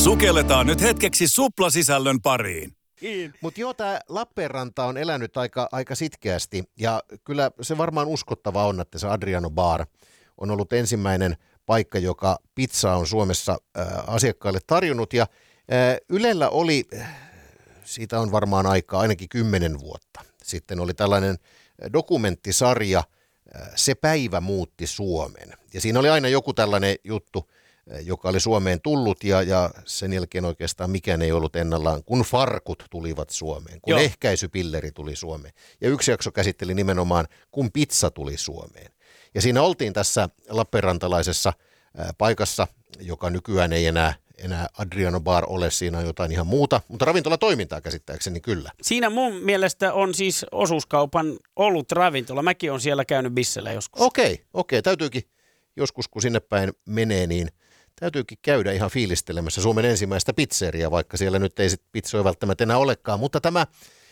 Sukelletaan nyt hetkeksi suplasisällön pariin. Mutta joo, tämä Lappeenranta on elänyt aika sitkeästi ja kyllä se varmaan uskottava on, että se Adriano Bar on ollut ensimmäinen paikka, joka pizza on Suomessa asiakkaille tarjonnut ja Ylellä oli, siitä on varmaan aikaa ainakin 10 vuotta. Sitten oli tällainen dokumenttisarja, Se päivä muutti Suomen ja siinä oli aina joku tällainen juttu, joka oli Suomeen tullut ja sen jälkeen oikeastaan mikään ei ollut ennallaan, kun farkut tulivat Suomeen, kun ehkäisypilleri tuli Suomeen. Ja yksi jakso käsitteli nimenomaan, kun pizza tuli Suomeen. Ja siinä oltiin tässä lappeenrantalaisessa paikassa, joka nykyään ei enää Adriano Bar ole, siinä on jotain ihan muuta, mutta ravintolatoimintaa käsittääkseni kyllä. Siinä mun mielestä on siis osuuskaupan ollut ravintola. Mäkin on siellä käynyt bissellä joskus. Okei, täytyykin joskus kun sinne päin menee, niin täytyykin käydä ihan fiilistelemässä Suomen ensimmäistä pizzeriaa, vaikka siellä nyt ei sit pizzoja välttämättä enää olekaan. Mutta tämä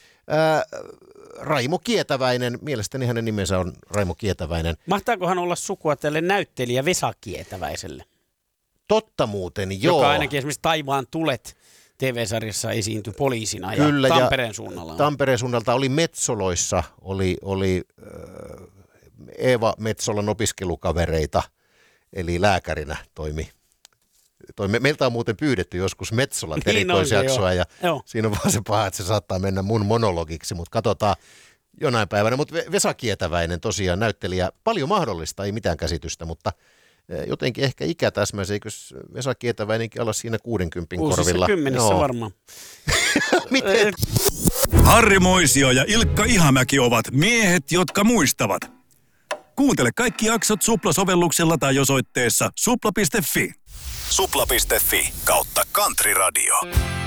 Raimo Kietäväinen, mielestäni hänen nimensä on Raimo Kietäväinen. Mahtaakohan olla sukua tälle näyttelijä Vesa Kietäväiselle? Totta muuten, joo. Joka ainakin esimerkiksi Taivaan tulet TV-sarjassa esiintyi poliisina kyllä, ja Tampereen suunnalla. Tampereen suunnalta oli Metsoloissa, oli Eeva Metsolan opiskelukavereita, eli lääkärinä toimi. Meiltä on muuten pyydetty joskus Metsolan erikoisjaksoa ja siinä on vaan se paha, että se saattaa mennä mun monologiksi, mutta katsotaan jonain päivänä. Mutta Vesa Kietäväinen tosiaan näyttelijä, paljon mahdollista, ei mitään käsitystä, mutta jotenkin ehkä ikä täsmäisi, eikö Vesa Kietäväinenkin olla siinä 60 korvilla? 10 varmaan. Miten? Harri Moisio ja Ilkka Ihamäki ovat miehet, jotka muistavat. Kuuntele kaikki jaksot Supla-sovelluksella tai osoitteessa supla.fi. Supla.fi/Country Radio.